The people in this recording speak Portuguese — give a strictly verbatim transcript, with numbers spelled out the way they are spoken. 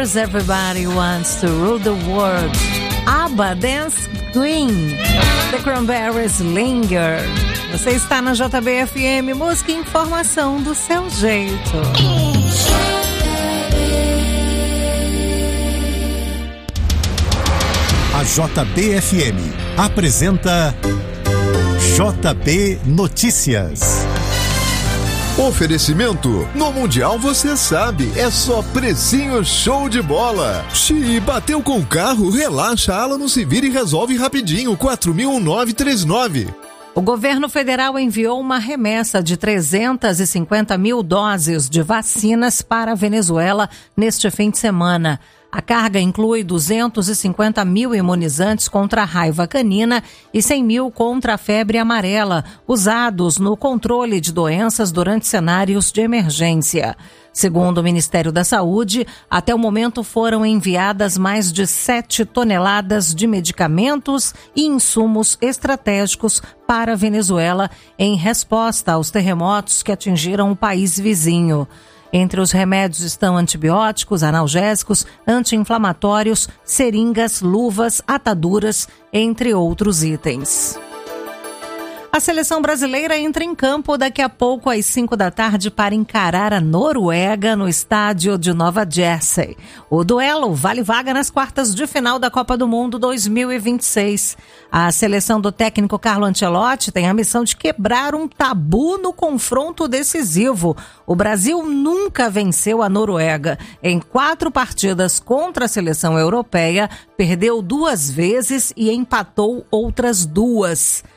Years, Everybody Wants to Rule the World. ABBA, Dance Queen. The Cranberries, Linger. Você está na J B F M, música e informação do seu jeito. A J B F M apresenta J B Notícias. Oferecimento, no Mundial você sabe, é só precinho show de bola. Xi, bateu com o carro, relaxa, Ala não se vira e resolve rapidinho, quatro mil nove três nove. O governo federal enviou uma remessa de trezentas e cinquenta mil doses de vacinas para a Venezuela neste fim de semana. A carga inclui duzentos e cinquenta mil imunizantes contra a raiva canina e cem mil contra a febre amarela, usados no controle de doenças durante cenários de emergência. Segundo o Ministério da Saúde, até o momento foram enviadas mais de sete toneladas de medicamentos e insumos estratégicos para a Venezuela em resposta aos terremotos que atingiram o país vizinho. Entre os remédios estão antibióticos, analgésicos, anti-inflamatórios, seringas, luvas, ataduras, entre outros itens. A seleção brasileira entra em campo daqui a pouco às cinco da tarde para encarar a Noruega no estádio de Nova Jersey. O duelo vale vaga nas quartas de final da Copa do Mundo dois mil e vinte e seis. A seleção do técnico Carlo Ancelotti tem a missão de quebrar um tabu no confronto decisivo. O Brasil nunca venceu a Noruega. Em quatro partidas contra a seleção europeia, perdeu duas vezes e empatou outras duas.